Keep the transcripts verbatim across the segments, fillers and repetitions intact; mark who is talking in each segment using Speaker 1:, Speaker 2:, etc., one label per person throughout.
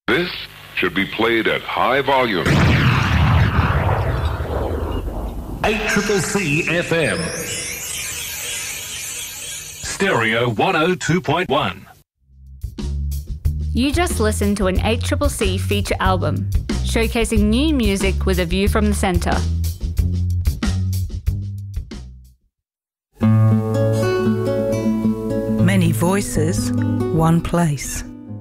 Speaker 1: This should be played at high volume.
Speaker 2: eight C C F M. Stereo one oh two point one.
Speaker 3: You just listened to an eight C C C feature album, showcasing new music with a view from the centre.
Speaker 4: Many voices, one place.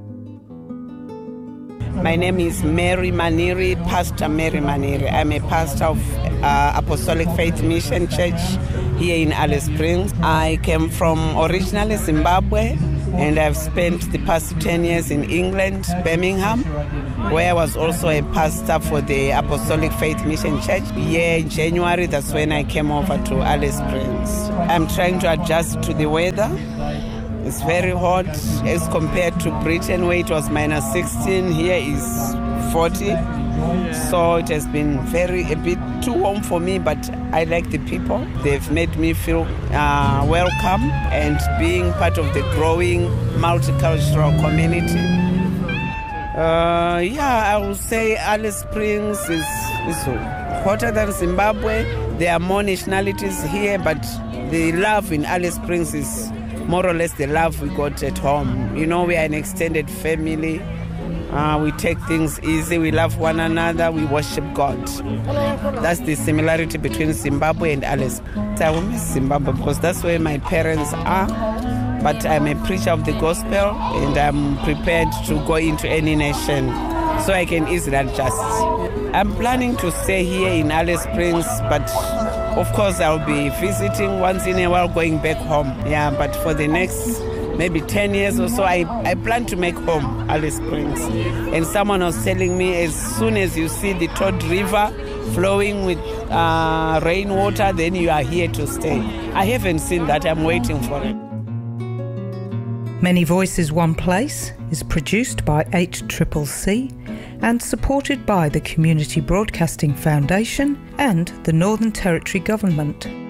Speaker 5: My name is Mary Maniri, Pastor Mary Maniri. I'm a pastor of uh, Apostolic Faith Mission Church here in Alice Springs. I came from originally Zimbabwe, and I've spent the past ten years in England, Birmingham, where I was also a pastor for the Apostolic Faith Mission Church. Yeah, in January, that's when I came over to Alice Springs. I'm trying to adjust to the weather. It's very hot as compared to Britain, where it was minus sixteen. Here is forty. So it has been very a bit too warm for me, but I like the people. They've made me feel uh, welcome and being part of the growing multicultural community. Uh, yeah, I would say Alice Springs is, is hotter than Zimbabwe. There are more nationalities here, but the love in Alice Springs is more or less the love we got at home. You know, we are an extended family. Uh, we take things easy. We love one another. We worship God. That's the similarity between Zimbabwe and Alice. I will miss Zimbabwe because that's where my parents are. But I'm a preacher of the gospel, and I'm prepared to go into any nation so I can easily adjust. I'm planning to stay here in Alice Springs, but of course, I'll be visiting once in a while, going back home. Yeah, but for the next maybe ten years or so, I, I plan to make home Alice Springs. And someone was telling me, as soon as you see the Todd River flowing with uh, rainwater, then you are here to stay. I haven't seen that. I'm waiting for it.
Speaker 4: Many Voices, One Place is produced by eight C C C and supported by the Community Broadcasting Foundation and the Northern Territory Government.